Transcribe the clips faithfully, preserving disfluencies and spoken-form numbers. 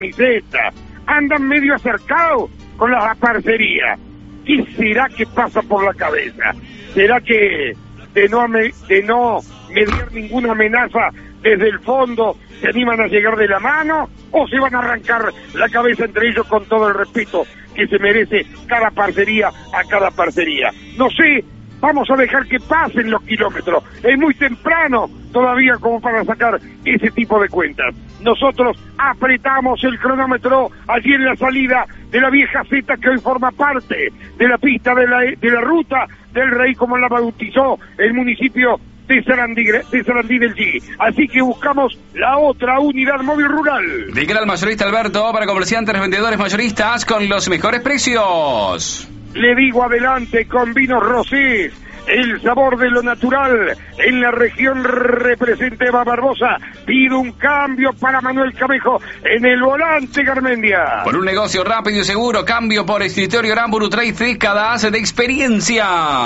camiseta, andan medio acercados con las parcerías. ¿Qué será que pasa por la cabeza? ¿Será que de no, de no mediar ninguna amenaza desde el fondo se animan a llegar de la mano o se van a arrancar la cabeza entre ellos con todo el respeto que se merece cada parcería a cada parcería? No sé, vamos a dejar que pasen los kilómetros. Es muy temprano todavía como para sacar ese tipo de cuentas. Nosotros apretamos el cronómetro allí en la salida de la vieja Z que hoy forma parte de la pista de la, de la ruta del Rey, como la bautizó el municipio de Sarandí, de Sarandí del G. Así que buscamos la otra unidad móvil rural. Diga al mayorista Alberto, para comerciantes, vendedores mayoristas con los mejores precios. Le digo adelante con vinos rosés, el sabor de lo natural. En la región representa Eva Barbosa. Pido un cambio para Manuel Camejo en el volante Garmendia. Por un negocio rápido y seguro, cambio por escritorio Aramburu, tres décadas de experiencia.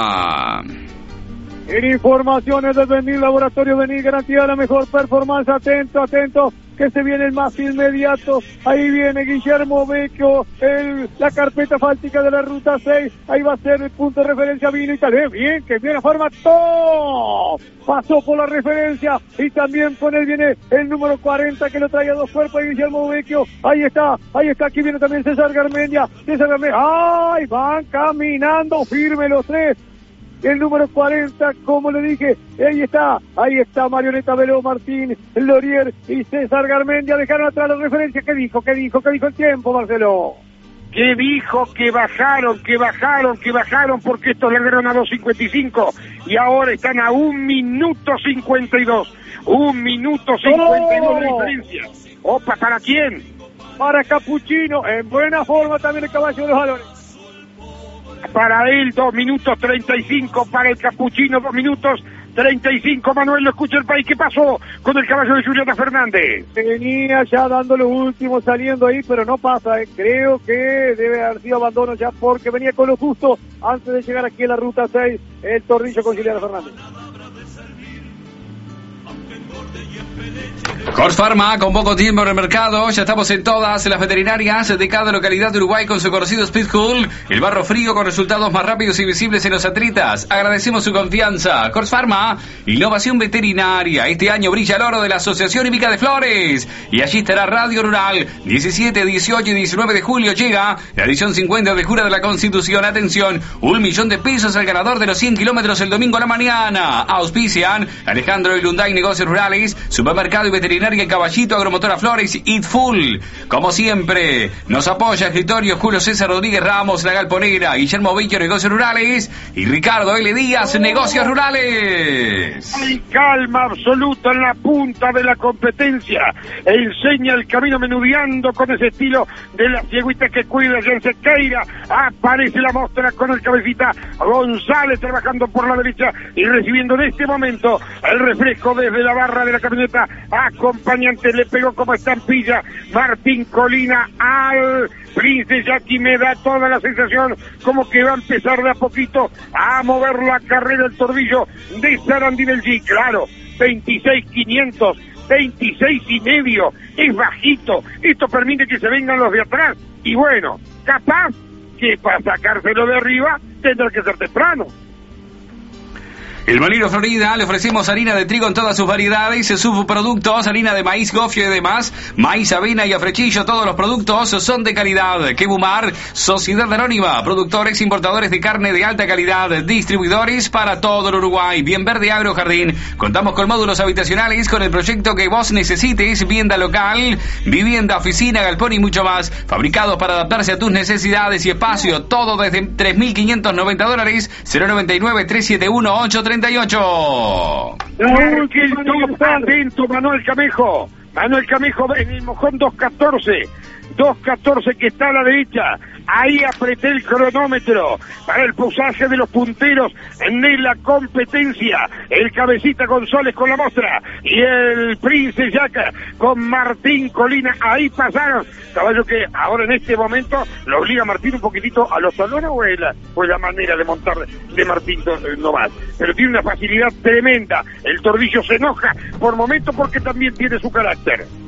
En informaciones de Venir Laboratorio Venir, garantía de la mejor performance. Atento, atento, que se viene el más inmediato. Ahí viene Guillermo Vecchio, el, la carpeta fáltica de la ruta seis. Ahí va a ser el punto de referencia. Vino y tal vez bien, que viene a forma todo. Pasó por la referencia y también con él viene el número cuarenta que lo trae a dos cuerpos y Guillermo Vecchio. Ahí está, ahí está, aquí viene también César Garmendia. César Garmendia, ¡ay! Van caminando firme los tres. El número cuarenta, como le dije, ahí está, ahí está Marioneta Veloz, Martín Lorier y César Garmendia. Dejaron atrás la referencia. ¿Qué dijo? ¿Qué dijo? ¿Qué dijo el tiempo, Marcelo? Que dijo que bajaron, que bajaron, que bajaron, porque estos largaron a dos cincuenta y cinco y ahora están a un minuto cincuenta y dos. Un minuto cincuenta y dos de diferencia. Opa, ¿para quién? Para Capuchino, en buena forma también el caballo de los Valores. Para él, dos minutos treinta y cinco, para el Capuchino, dos minutos treinta y cinco. Manuel, lo escucha el país. ¿Qué pasó con el caballo de Juliana Fernández? Venía ya dando lo último, saliendo ahí, pero no pasa, ¿eh? Creo que debe haber sido abandono ya, porque venía con lo justo antes de llegar aquí a la ruta seis, el Tornillo con Juliana Fernández. Horse Pharma, con poco tiempo en el mercado, ya estamos en todas las veterinarias de cada localidad de Uruguay con su conocido Speed Cool, el barro frío con resultados más rápidos y visibles en los atletas. Agradecemos su confianza. Horse Pharma, innovación veterinaria. Este año brilla el oro de la Asociación Hípica de Flores. Y allí estará Radio Rural. diecisiete, dieciocho y diecinueve de julio llega la edición cincuenta de Jura de la Constitución. Atención, un millón de pesos al ganador de los cien kilómetros el domingo a la mañana. Auspician Alejandro y Lunday Negocios Rurales, Supermercado y Veterinaria El Caballito, Agromotora Flores, Eat Full. Como siempre, nos apoya Escritorio Julio César Rodríguez Ramos, La Galponera, Guillermo Vecchio, Negocios Rurales, y Ricardo L. Díaz, Negocios Rurales. Hay calma absoluta en la punta de la competencia. Enseña el camino menudeando con ese estilo de la cieguita que cuida Jan Sequeira. Aparece la mostra con el cabecita González trabajando por la derecha y recibiendo en este momento el refresco desde la barra de la camioneta. Acompañante le pegó como estampilla Martín Colina al Prince Jackie. Me da toda la sensación como que va a empezar de a poquito a mover la carrera el Tornillo de Sarandí del G. Claro, veintiséis quinientos, veintiséis y medio, es bajito. Esto permite que se vengan los de atrás y bueno, capaz que para sacárselo de arriba tendrá que ser temprano. El Molino Florida, le ofrecemos harina de trigo en todas sus variedades, subproductos, harina de maíz, gofio y demás, maíz, avena y afrechillo, todos los productos son de calidad. Kebumar, Sociedad Anónima, productores, importadores de carne de alta calidad, distribuidores para todo el Uruguay. Bien Verde Agro Jardín, contamos con módulos habitacionales con el proyecto que vos necesites, vivienda local, vivienda, oficina, galpón y mucho más, fabricados para adaptarse a tus necesidades y espacio, todo desde tres mil quinientos noventa dólares, cero noventa y nueve, trescientos setenta y uno, ochocientos treinta y ocho. Atento, Manuel Camejo. Manuel Camejo en el mojón dos catorce. dos catorce que está a la derecha. Ahí apreté el cronómetro para el pasaje de los punteros de la competencia. El Cabecita González con la mostra y el Prince Yaca con Martín Colina. Ahí pasaron. Caballo que ahora en este momento lo obliga a Martín un poquitito a los talones o es la, o es la manera de montar de Martín no más. Pero tiene una facilidad tremenda. El Tornillo se enoja por momentos porque también tiene su carácter.